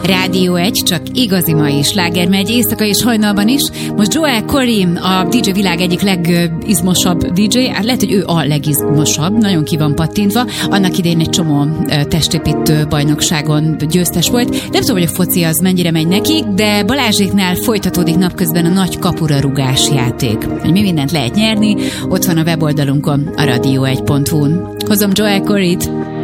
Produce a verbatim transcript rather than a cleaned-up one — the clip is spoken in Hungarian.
Rádió egy, csak igazi mai sláger megy éjszaka és hajnalban is. Most Joel Corry, a dé dzsé világ egyik legizmosabb dé dzsé, hát lehet, hogy ő a legizmosabb, nagyon ki van pattintva. Annak idején egy csomó testépítő bajnokságon győztes volt. Nem tudom, hogy a foci az mennyire megy nekik, de Balázséknál folytatódik napközben a nagy kapura rugás játék. Hogy mi mindent lehet nyerni, ott van a weboldalunkon, a rádió egy pont hu-n. Hozom Joel Corryt.